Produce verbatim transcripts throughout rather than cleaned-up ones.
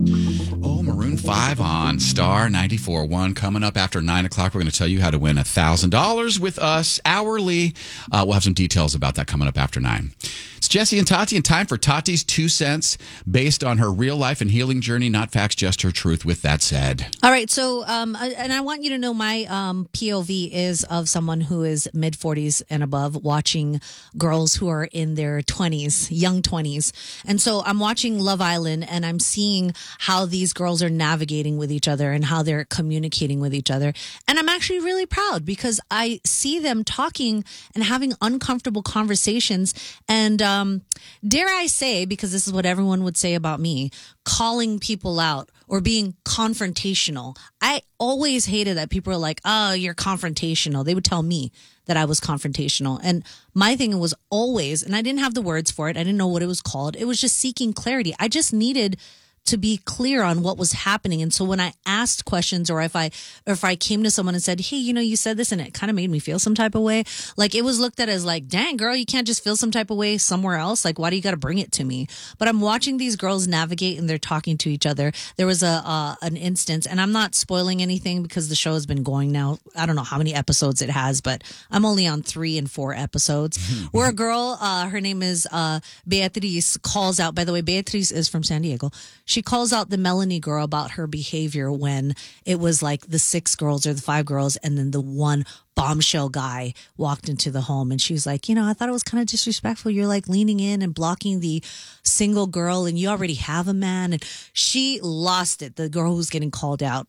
Oh, Maroon five on Star ninety-four point one. Coming up after nine o'clock, we're going to tell you how to win one thousand dollars with us hourly. Uh, we'll have some details about that coming up after nine. It's Jesse and Tati, and time for Tati's two cents based on her real life and healing journey, not facts, just her truth. With that said. All right. So, um, and I want you to know my um, P O V is of someone who is mid forties and above watching girls who are in their twenties, young twenties. And so I'm watching Love Island and I'm seeing how these girls are navigating with each other and how they're communicating with each other. And I'm actually really proud because I see them talking and having uncomfortable conversations and, um, dare I say, because this is what everyone would say about me, calling people out or being confrontational. I always hated that people are like, oh, you're confrontational. They would tell me that I was confrontational. And my thing was always, and I didn't have the words for it. I didn't know what it was called. It was just seeking clarity. I just needed to be clear on what was happening. And so when I asked questions or if I or if I came to someone and said, hey, you know, you said this and it kind of made me feel some type of way, like it was looked at as like, dang, girl, you can't just feel some type of way somewhere else. Like, why do you got to bring it to me? But I'm watching these girls navigate and they're talking to each other. There was a uh, an instance, and I'm not spoiling anything because the show has been going now. I don't know how many episodes it has, but I'm only on three and four episodes where a girl, uh, her name is uh, Beatriz, calls out, by the way, Beatriz is from San Diego. She calls out the Melanie girl about her behavior when it was like the six girls or the five girls and then the one bombshell guy walked into the home. And she was like, you know, I thought it was kind of disrespectful. You're like leaning in and blocking the single girl and you already have a man. And she lost it, the girl who's getting called out.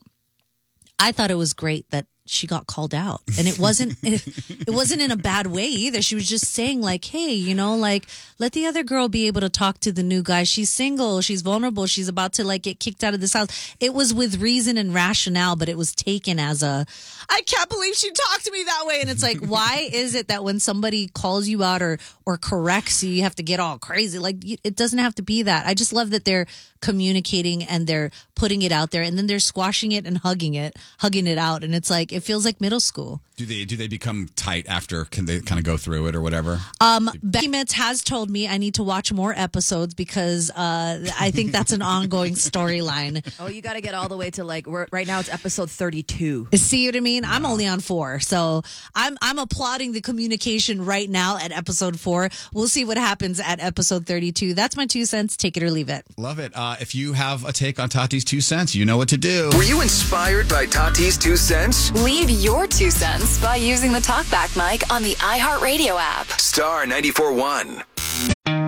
I thought it was great that she got called out, and it wasn't it, it wasn't in a bad way either. She was just saying like, hey, you know, like let the other girl be able to talk to the new guy. She's single, she's vulnerable, she's about to like get kicked out of this house. It was with reason and rationale, but it was taken as a, I can't believe she talked to me that way. And it's like, why is it that when somebody calls you out or or corrects you, you have to get all crazy? Like, it doesn't have to be that. I just love that they're communicating and they're putting it out there, and then they're squashing it and hugging it, hugging it out, and it's like it feels like middle school. Do they do they become tight after? Can they kind of go through it or whatever? Um, Becky Mitz has told me I need to watch more episodes because uh, I think that's an ongoing storyline. Oh, you got to get all the way to like we're, right now. It's episode thirty-two. See what I mean? I'm only on four, so I'm I'm applauding the communication right now at episode four. We'll see what happens at episode thirty-two. That's my two cents. Take it or leave it. Love it. Uh, if you have a take on Tati's two cents, you know what to do. Were you inspired by Tati's two cents? Leave your two cents by using the TalkBack mic on the iHeartRadio app. Star ninety-four point one.